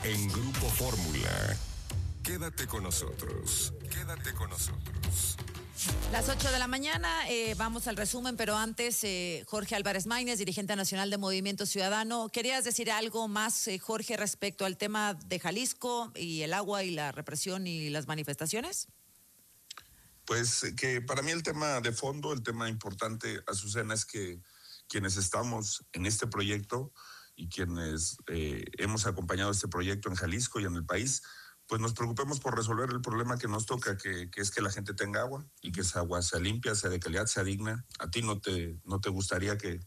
en Grupo Fórmula. Quédate con nosotros. Quédate con nosotros. Las 8 de la mañana, vamos al resumen, pero antes, Jorge Álvarez Maínez, dirigente nacional de Movimiento Ciudadano. ¿Querías decir algo más, Jorge, respecto al tema de Jalisco y el agua y la represión y las manifestaciones? Pues que para mí el tema de fondo, el tema importante, Azucena, es que quienes estamos en este proyecto y quienes hemos acompañado este proyecto en Jalisco y en el país, pues nos preocupemos por resolver el problema que nos toca, que es que la gente tenga agua y que esa agua sea limpia, sea de calidad, sea digna. A ti no te gustaría que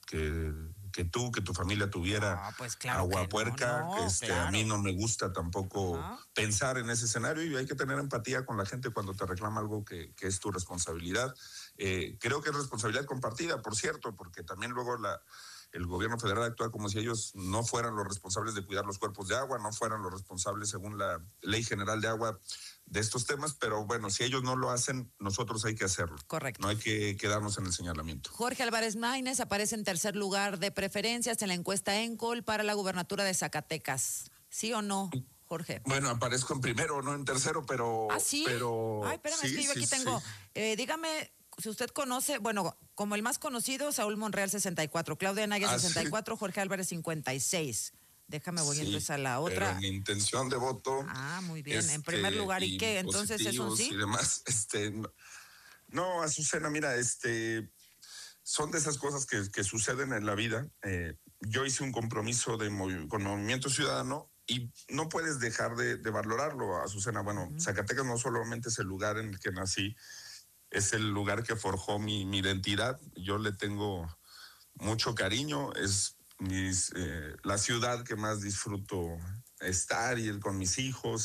tu familia tuviera pues claro agua puerca, claro. A mí no me gusta tampoco pensar en ese escenario, y hay que tener empatía con la gente cuando te reclama algo que es tu responsabilidad. Creo que es responsabilidad compartida, por cierto, porque también luego el gobierno federal actúa como si ellos no fueran los responsables de cuidar los cuerpos de agua, no fueran los responsables, según la Ley General de Agua, de estos temas, pero bueno, si ellos no lo hacen, nosotros hay que hacerlo. Correcto. No hay que quedarnos en el señalamiento. Jorge Álvarez Maínez aparece en tercer lugar de preferencias en la encuesta ENCOL para la gubernatura de Zacatecas. ¿Sí o no, Jorge? Bueno, aparezco en primero, no en tercero, pero... ¿Ah, sí? Pero, ay, espérame, sí, es que yo aquí tengo... Sí. Dígame... Si usted conoce, bueno, como el más conocido, Saúl Monreal 64, Claudia Anaya 64, sí. Jorge Álvarez 56. Déjame, voy entonces a la otra. Pero mi intención de voto. Muy bien. En primer lugar, ¿y qué? Entonces es un sí. Y demás, no, Azucena, mira, son de esas cosas que suceden en la vida. Yo hice un compromiso con Movimiento Ciudadano y no puedes dejar de valorarlo, Azucena. Bueno, Zacatecas no solamente es el lugar en el que nací, es el lugar que forjó mi identidad. Yo le tengo mucho cariño, es la ciudad que más disfruto estar y con mis hijos.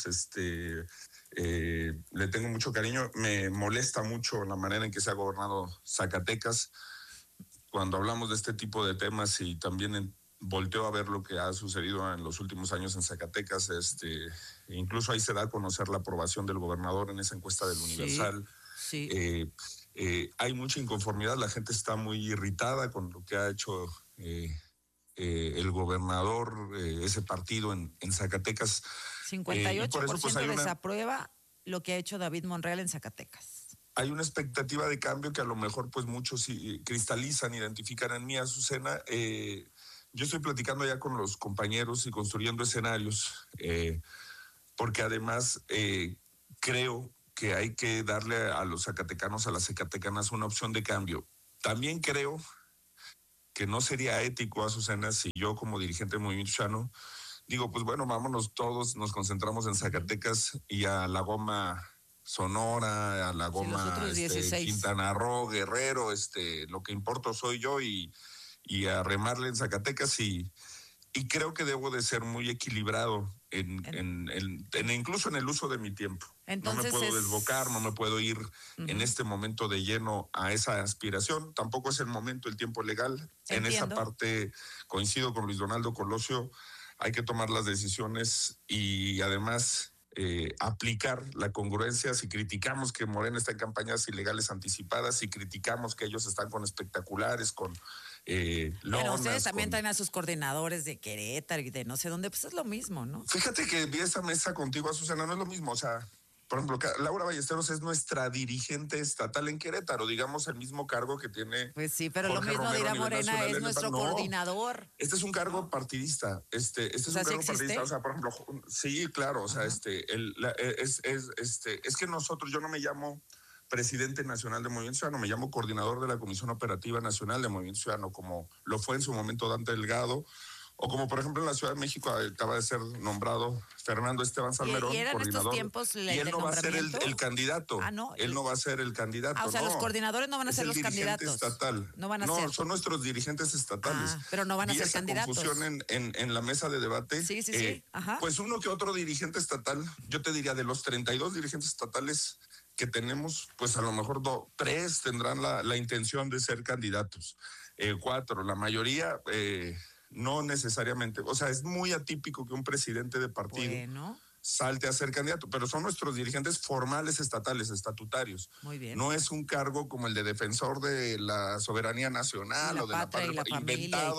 Le tengo mucho cariño. Me molesta mucho la manera en que se ha gobernado Zacatecas cuando hablamos de este tipo de temas, y también volteo a ver lo que ha sucedido en los últimos años en Zacatecas. Incluso ahí se da a conocer la aprobación del gobernador en esa encuesta del Universal. Sí. Hay mucha inconformidad, la gente está muy irritada con lo que ha hecho el gobernador, ese partido en Zacatecas. 58% pues desaprueba lo que ha hecho David Monreal en Zacatecas. Hay una expectativa de cambio que a lo mejor pues muchos cristalizan, identifican en mí, Azucena. Yo estoy platicando ya con los compañeros y construyendo escenarios, porque además creo que hay que darle a los zacatecanos, a las zacatecanas, una opción de cambio. También creo que no sería ético, Azucena, si yo como dirigente de Movimiento Ciudadano digo, pues bueno, vámonos todos, nos concentramos en Zacatecas y a la goma Sonora, a la goma Quintana Roo, Guerrero, lo que importa soy yo, y a remarle en Zacatecas, y creo que debo de ser muy equilibrado incluso en el uso de mi tiempo. Entonces no me puedo desbocar, no me puedo ir en este momento de lleno a esa aspiración. Tampoco es el momento, el tiempo legal. Entiendo. En esa parte coincido con Luis Donaldo Colosio. Hay que tomar las decisiones y además aplicar la congruencia. Si criticamos que Morena está en campañas ilegales anticipadas, si criticamos que ellos están con espectaculares, con pero ustedes también traen a sus coordinadores de Querétaro y de no sé dónde, pues es lo mismo, ¿no? Fíjate que vi esa mesa contigo, Azucena, no es lo mismo. O sea, por ejemplo, Laura Ballesteros es nuestra dirigente estatal en Querétaro, digamos el mismo cargo que tiene. Pues sí, pero Jorge lo mismo Romero dirá Morena, es nuestro coordinador. Este es un cargo partidista. Este es un cargo partidista. O sea, por ejemplo, sí, claro. O sea, es que nosotros, yo no me llamo presidente nacional de Movimiento Ciudadano, me llamo coordinador de la Comisión Operativa Nacional de Movimiento Ciudadano, como lo fue en su momento Dante Delgado, o como por ejemplo en la Ciudad de México acaba de ser nombrado Fernando Esteban Salmerón, ¿Y eran coordinador. Estos tiempos y él no va a ser el candidato. No. Él no va a ser el candidato. O sea, los coordinadores no van a ser los candidatos. Estatal. No van a ser. Son nuestros dirigentes estatales. Pero no van a ser candidatos. Confusión en la mesa de debate. Sí. Ajá. Pues uno que otro dirigente estatal, yo te diría de los 32 dirigentes estatales que tenemos, pues a lo mejor 3 tendrán la intención de ser candidatos. 4, la mayoría no necesariamente. O sea, es muy atípico que un presidente de partido salte a ser candidato, pero son nuestros dirigentes formales estatales, estatutarios. Muy bien. No es un cargo como el de defensor de la soberanía nacional o de la patria, y la familia inventado. y tal.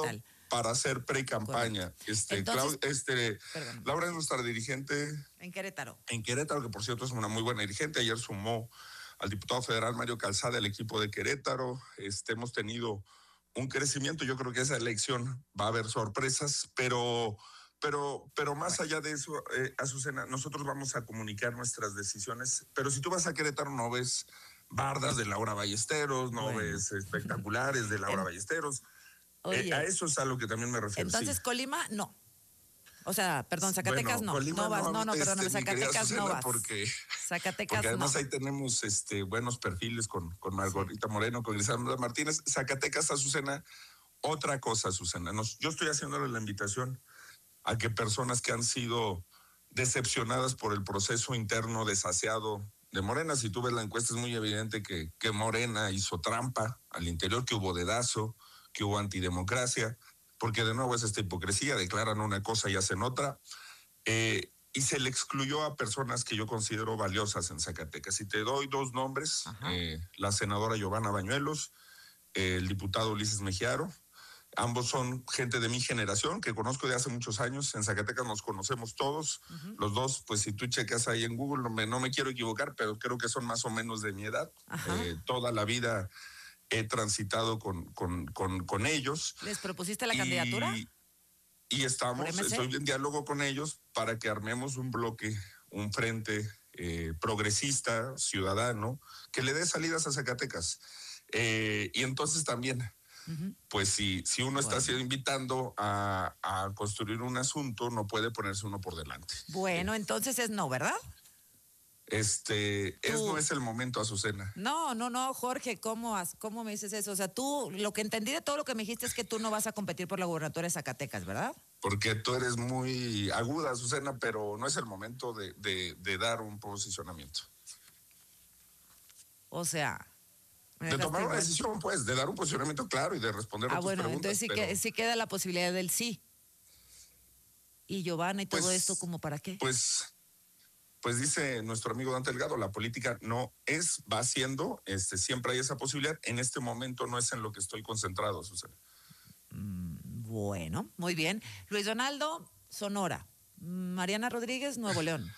para hacer pre-campaña. Entonces, Laura es nuestra dirigente en Querétaro. En Querétaro, que por cierto es una muy buena dirigente. Ayer sumó al diputado federal Mario Calzada el equipo de Querétaro. Hemos tenido un crecimiento. Yo creo que esa elección va a haber sorpresas, pero más allá de eso, Azucena, nosotros vamos a comunicar nuestras decisiones. Pero si tú vas a Querétaro, no ves bardas de Laura Ballesteros, no ves espectaculares de Laura Ballesteros. A eso es a lo que también me refiero. Entonces, sí. Colima, no. O sea, perdón, Zacatecas no. Colima, no vas, perdóname, Zacatecas no vas. Zacatecas porque además ahí tenemos buenos perfiles con Margarita Moreno, con Griselda Martínez. Zacatecas, Azucena, otra cosa, Azucena. Yo estoy haciéndole la invitación a que personas que han sido decepcionadas por el proceso interno desaseado de Morena, si tú ves la encuesta es muy evidente que Morena hizo trampa al interior, que hubo dedazo, que hubo antidemocracia, porque de nuevo es esta hipocresía, declaran una cosa y hacen otra, y se le excluyó a personas que yo considero valiosas en Zacatecas. Y te doy dos nombres, la senadora Giovanna Bañuelos, el diputado Ulises Mejiaro. Ambos son gente de mi generación, que conozco de hace muchos años. En Zacatecas nos conocemos todos. Los dos, pues si tú checas ahí en Google, no me quiero equivocar, pero creo que son más o menos de mi edad. Toda la vida he transitado con ellos. ¿Les propusiste la candidatura? Y estoy en diálogo con ellos para que armemos un bloque, un frente progresista, ciudadano, que le dé salidas a Zacatecas. Y entonces también, pues si uno está invitando a construir un asunto, no puede ponerse uno por delante. Bueno, entonces es no, ¿verdad? No es el momento, Azucena. No, Jorge, ¿cómo me dices eso? O sea, tú, lo que entendí de todo lo que me dijiste es que tú no vas a competir por la gubernatura de Zacatecas, ¿verdad? Porque tú eres muy aguda, Azucena, pero no es el momento de dar un posicionamiento. O sea... De tomar una decisión, pues, de dar un posicionamiento claro y de responder a tus preguntas. Entonces sí queda la posibilidad del sí. Y Giovanna y todo esto, ¿como para qué? Pues dice nuestro amigo Dante Delgado, la política no es, va siendo, siempre hay esa posibilidad. En este momento no es en lo que estoy concentrado, Susana. Bueno, muy bien. Luis Donaldo, Sonora. Mariana Rodríguez, Nuevo León.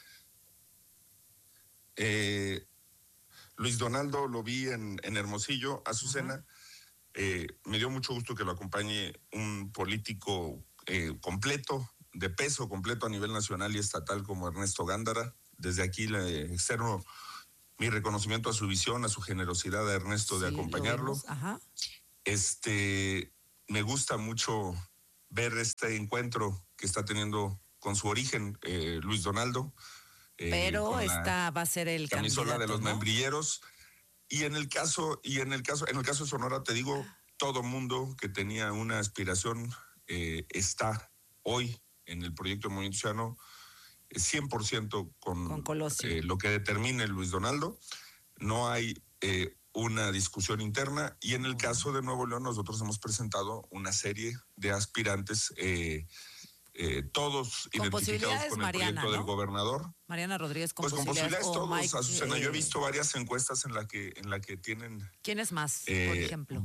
Luis Donaldo lo vi en Hermosillo, Azucena. Me dio mucho gusto que lo acompañe un político completo, de peso completo a nivel nacional y estatal como Ernesto Gándara. Desde aquí le externo mi reconocimiento a su visión, a su generosidad a Ernesto de acompañarlo. Me gusta mucho ver este encuentro que está teniendo con su origen Luis Donaldo. Pero esta va a ser el camisola de los membrilleros. Y en el caso de Sonora, te digo, todo mundo que tenía una aspiración está hoy en el proyecto de Movimiento Ciudadano 100% con lo que determine Luis Donaldo. No hay una discusión interna. Y en el caso de Nuevo León, nosotros hemos presentado una serie de aspirantes todos identificados con el proyecto del gobernador. Mariana Rodríguez con posibilidades todos, Azucena. Yo he visto varias encuestas en la que tienen... ¿Quién es más, por ejemplo?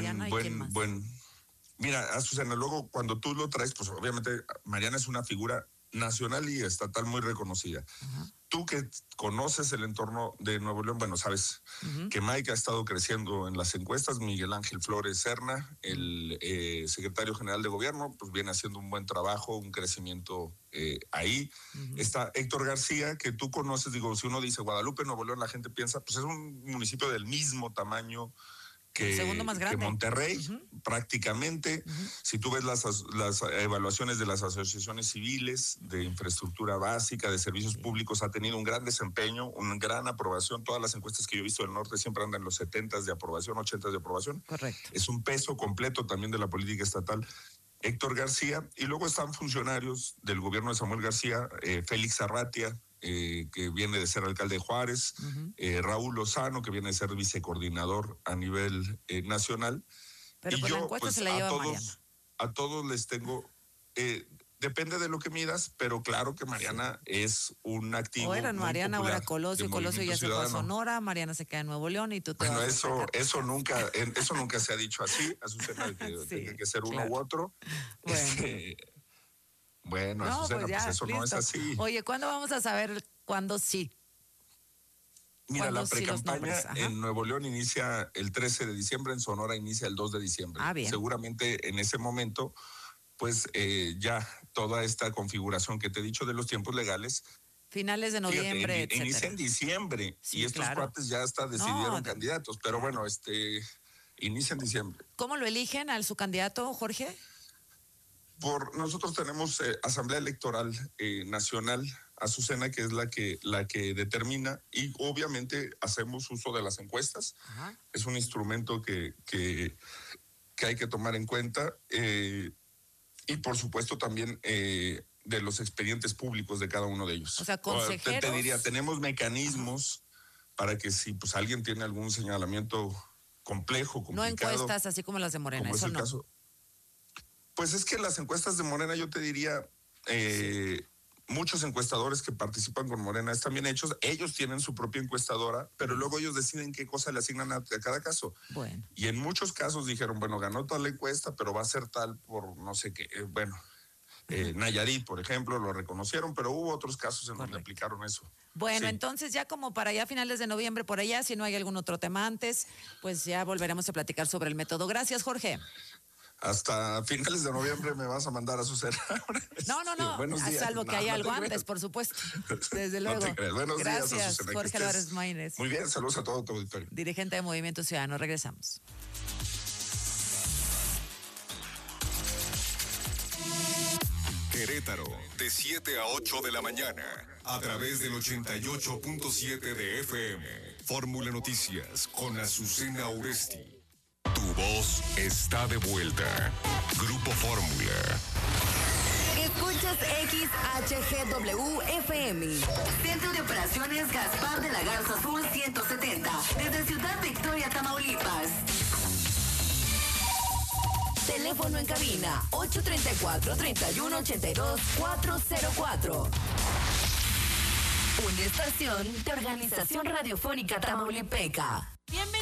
Mira, Azucena, luego cuando tú lo traes, pues obviamente Mariana es una figura nacional y estatal muy reconocida. Tú que conoces el entorno de Nuevo León, bueno, sabes que Mike ha estado creciendo en las encuestas. Miguel Ángel Flores Serna, el secretario general de gobierno, pues viene haciendo un buen trabajo, un crecimiento ahí. Está Héctor García, que tú conoces. Digo, si uno dice Guadalupe, Nuevo León, la gente piensa, pues es un municipio del mismo tamaño que, segundo más grande. Que Monterrey, prácticamente. Si tú ves las evaluaciones de las asociaciones civiles, de infraestructura básica, de servicios públicos, ha tenido un gran desempeño, una gran aprobación. Todas las encuestas que yo he visto del norte siempre andan en los 70 de aprobación, 80 de aprobación. Correcto. Es un peso completo también de la política estatal. Héctor García, y luego están funcionarios del gobierno de Samuel García, Félix Arratia, que viene de ser alcalde de Juárez, Raúl Lozano, que viene de ser vicecoordinador a nivel nacional. Pero y con la encuesta se la lleva Mariana. A todos les tengo Depende de lo que midas, pero claro que Mariana es un activo. O eran Mariana o era Colosio, Colosio ya se fue a Sonora, Mariana se queda en Nuevo León y tú te bueno, vas eso nunca se ha dicho así, Azucena, de que tenga que ser uno u otro. Bueno, no, Azucena, pues, eso listo. no es así. Oye, ¿cuándo vamos a saber cuándo sí? Mira, la precampaña en Nuevo León inicia el 13 de diciembre, en Sonora inicia el 2 de diciembre. Bien. Seguramente en ese momento, pues ya toda esta configuración que te he dicho de los tiempos legales. Finales de noviembre, fíjate, inicia en diciembre, sí, y estos cuates ya hasta decidieron candidatos, pero bueno, inicia en diciembre. ¿Cómo lo eligen al su candidato, Jorge? Nosotros tenemos Asamblea Electoral Nacional, Azucena, que es la que determina, y obviamente hacemos uso de las encuestas. Ajá. Es un instrumento que hay que tomar en cuenta, y por supuesto también de los expedientes públicos de cada uno de ellos. O sea, consejeros. Te diría, tenemos mecanismos para que si pues alguien tiene algún señalamiento complejo, complicado. No encuestas así como las de Morena, eso no. Caso, pues es que las encuestas de Morena, yo te diría, muchos encuestadores que participan con Morena están bien hechos. Ellos tienen su propia encuestadora, pero luego ellos deciden qué cosa le asignan a cada caso. Bueno. Y en muchos casos dijeron, bueno, ganó tal encuesta, pero va a ser tal por no sé qué. Nayarit, por ejemplo, lo reconocieron, pero hubo otros casos en donde aplicaron eso. Bueno, entonces ya como para allá finales de noviembre por allá, si no hay algún otro tema antes, pues ya volveremos a platicar sobre el método. Gracias, Jorge. Hasta finales de noviembre me vas a mandar a Azucena. No. Buenos días. Salvo que haya algo antes, por supuesto. Desde luego. Buenos Gracias, días, Azucena, Jorge Álvarez Maínez. Muy bien, saludos a todo tu auditorio. Dirigente de Movimiento Ciudadano. Regresamos. Querétaro, de 7 a 8 de la mañana, a través del 88.7 de FM. Fórmula Noticias con Azucena Oresti. Tu voz está de vuelta. Grupo Fórmula. Escuchas XHGW-FM. Centro de Operaciones Gaspar de la Garza Sur 170. Desde Ciudad Victoria, Tamaulipas. Teléfono en cabina 834-3182-404. Una estación de Organización Radiofónica Tamaulipeca. Bienvenidos